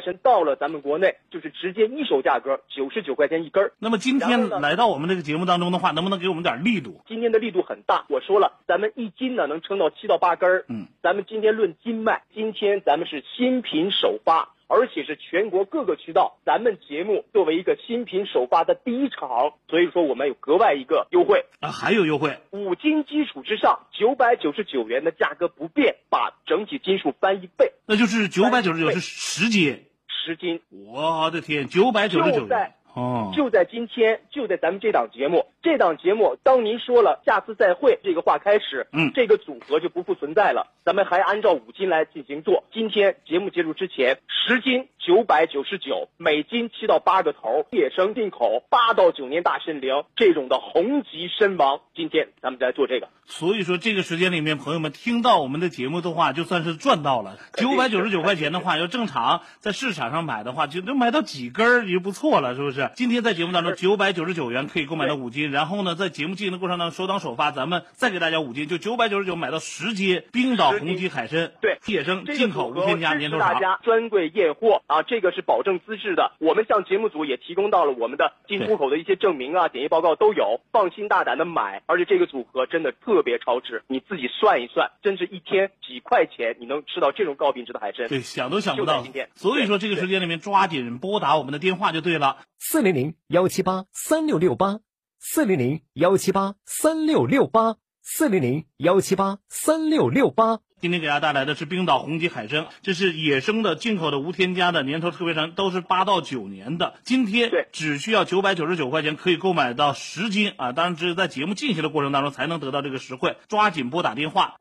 参到了咱们国内，就是直接一手价格99块钱一根。 那么今天来到我们这个节目当中的话，能不能给我们点力度？ 今天的力度很大，我说了，咱们一斤呢能称到7到8根。咱们今天论斤卖，今天咱们是新品首发，而且是全国各个渠道，咱们节目作为一个新品首发的第一场，所以说我们有格外一个优惠啊，还有优惠 ，5斤基础之上999元的价格不变，把整体斤数翻1倍， 那就是999是10斤 ，10斤， 我的天，999元。 就在今天，就在咱们这档节目，当您说了下次再会这个话开始，这个组合就不复存在了。咱们还按照5斤来进行做。今天节目结束之前，10斤999，每斤7到8个头，野生进口8到9年大参羚这种的红级参王，今天咱们再做这个。 所以说这个时间里面，朋友们听到我们的节目的话，就算是赚到了。999块钱的话，要正常在市场上买的话，就能买到几根也就不错了，是不是？今天在节目当中999元可以购买到5斤，然后呢，在节目进行的过程当中，首档首发，咱们再给大家5斤，就999买到10斤冰岛红旗海参， 对， 野生进口无添加年头长， 大家专柜验货啊，这个是保证资质的。我们向节目组也提供到了我们的进出口的一些证明啊、检验报告都有，放心大胆的买。而且这个组合真的特别超值，你自己算一算，真是一天几块钱你能吃到这种高品质的海参， 对，想都想不到。所以说这个时间里面抓紧拨打我们的电话就对了，400-178-3668，400-178-3668，400-178-3668。今天给大家带来的是冰岛红旗海参，这是野生的进口的无添加的年头特别长，都是8到9年的。今天只需要999块钱可以购买到10斤啊！当然只有在节目进行的过程当中才能得到这个实惠，抓紧拨打电话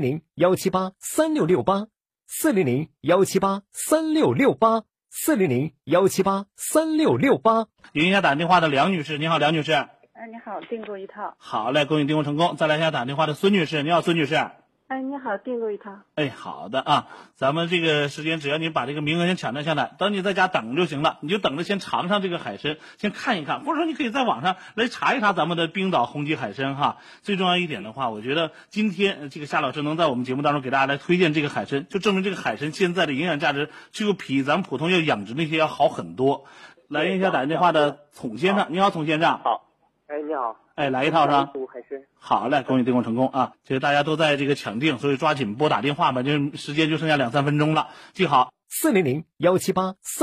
400-178-3668，400-178-3668，400-178-3668。 迎一下打电话的梁女士，你好，梁女士。 你好，订购一套。 好嘞，恭喜订购成功。再来一下打电话的孙女士，你好，孙女士。 你好，订购一套。 好的啊，咱们这个时间只要你把这个名额先抢占下来，等你在家等就行了，你就等着先尝尝这个海参，先看一看，或者说你可以在网上来查一查咱们的冰岛红旗海参哈。最重要一点的话，我觉得今天这个夏老师能在我们节目当中给大家来推荐这个海参，就证明这个海参现在的营养价值就比咱们普通要养殖那些要好很多。来一下打电话的丛先生，你好，丛先生。 好，你好。 来一套是吧？ 海参。 好嘞，恭喜订购成功啊！这个大家都在这个抢订，所以抓紧拨打电话吧，这时间就剩下2-3分钟了，记好400-178